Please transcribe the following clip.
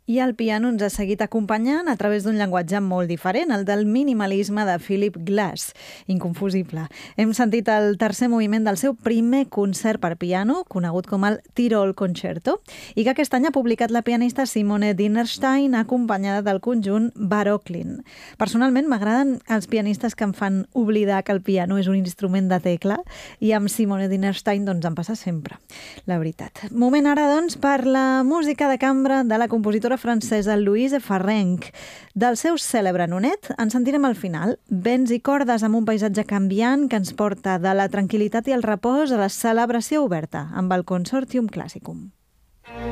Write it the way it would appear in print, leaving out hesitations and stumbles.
I el piano ens ha seguit acompanyant a través d'un llenguatge molt diferent, el del minimalisme de Philip Glass, inconfusible. Hem sentit el tercer moviment del seu primer concert per piano, conegut com el Tirol Concerto, i que aquest any ha publicat la pianista Simone Dinnerstein, acompanyada del conjunt Baroklin. Personalment m'agraden els pianistes que em fan oblidar que el piano és un instrument de tecla, i amb Simone Dinnerstein doncs em passa sempre, la veritat. Moment ara doncs per la música de cambra de la compositora francesa Louise Farrenc. Del seu cèlebre nonet en sentirem al final vents i cordes amb un paisatge canviant que ens porta de la tranquil·litat i el repòs a la celebració oberta amb el Consortium Classicum.